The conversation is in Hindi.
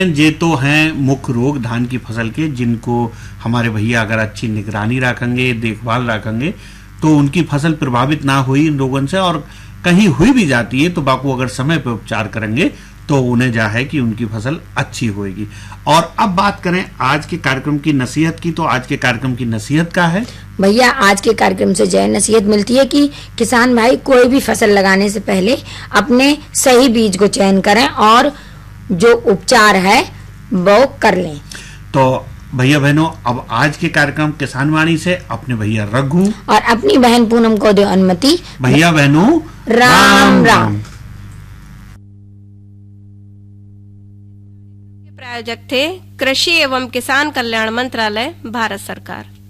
ये तो हैं मुख्य रोग धान की फसल के, जिनको हमारे भैया अगर अच्छी निगरानी रखेंगे, देखभाल रखेंगे, तो उनकी फसल प्रभावित ना हुई इन रोगों से, और कहीं हुई भी जाती है तो बापू अगर समय पर उपचार करेंगे तो उन्हें जा है कि उनकी फसल अच्छी होगी। और अब बात करें आज के कार्यक्रम की नसीहत की, तो आज के कार्यक्रम की नसीहत क्या है भैया? आज के कार्यक्रम से जय नसीहत मिलती है कि किसान भाई कोई भी फसल लगाने से पहले अपने सही बीज को चयन करें और जो उपचार है वो कर लें। तो भैया बहनों, अब आज के कार्यक्रम किसान वाणी से अपने भैया रघु और अपनी बहन पूनम को दो अनुमति। भैया बहनों, राम राम। प्रायोजक थे कृषि एवं किसान कल्याण मंत्रालय, भारत सरकार।